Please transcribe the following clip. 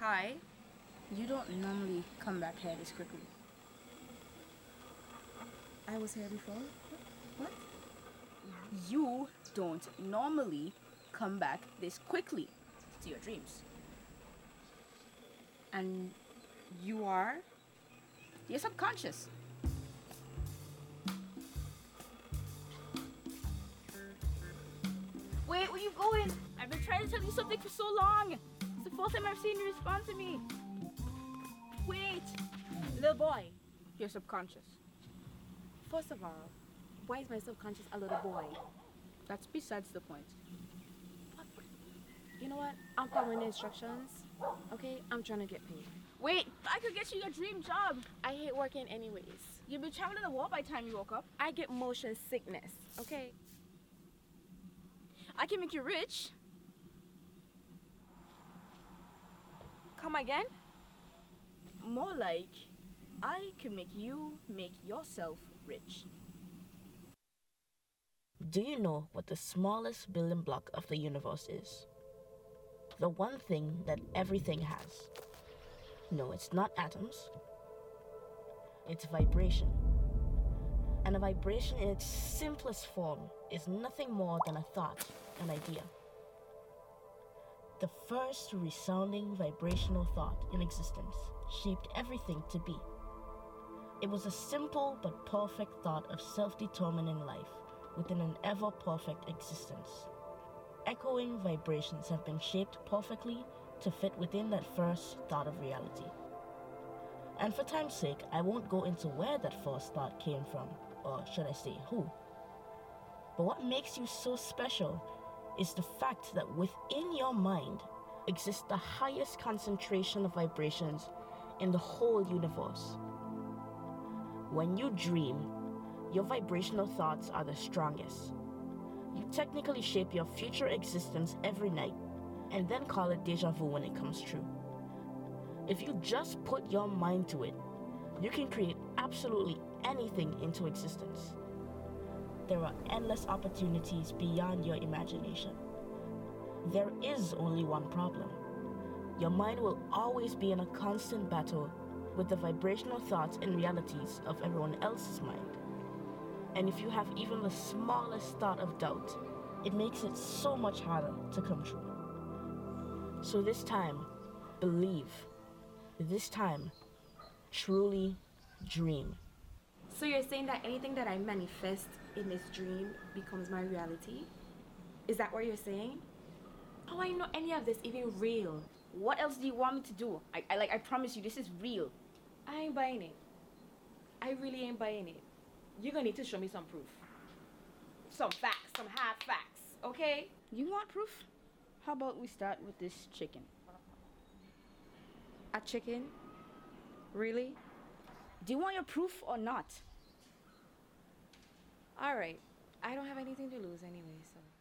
Hi. You don't normally come back here this quickly. I was here before? What? You don't normally come back this quickly to your dreams. And you are your subconscious. Wait, where are you going? I've been trying to tell you something for so long. It's the first time I've seen you respond to me. Wait, little boy, your subconscious. First of all, why is my subconscious a little boy? That's besides the point. You know what? I'm following the instructions. Okay? I'm trying to get paid. Wait, I could get you your dream job. I hate working anyways. You've been traveling the world by the time you woke up. I get motion sickness. Okay? I can make you rich. Come again? More like, I can make you make yourself rich. Do you know what the smallest building block of the universe is? The one thing that everything has. No, it's not atoms. It's vibration. And a vibration in its simplest form is nothing more than a thought, an idea. The first resounding vibrational thought in existence shaped everything to be. It was a simple but perfect thought of self-determining life within an ever-perfect existence. Echoing vibrations have been shaped perfectly to fit within that first thought of reality. And for time's sake, I won't go into where that first thought came from, or should I say who. But what makes you so special is the fact that within your mind exists the highest concentration of vibrations in the whole universe. When you dream, your vibrational thoughts are the strongest. You technically shape your future existence every night and then call it deja vu when it comes true. If you just put your mind to it, you can create absolutely anything into existence. There are endless opportunities beyond your imagination. There is only one problem. Your mind will always be in a constant battle with the vibrational thoughts and realities of everyone else's mind. And if you have even the smallest thought of doubt, it makes it so much harder to come true. So this time, believe. This time, truly dream. So you're saying that anything that I manifest in this dream becomes my reality? Is that what you're saying? How I know any of this even real? What else do you want me to do? I promise you, this is real. I ain't buying it. I really ain't buying it. You're gonna need to show me some proof. Some facts, some hard facts, okay? You want proof? How about we start with this chicken? A chicken? Really? Do you want your proof or not? Alright. I don't have anything to lose anyway, so...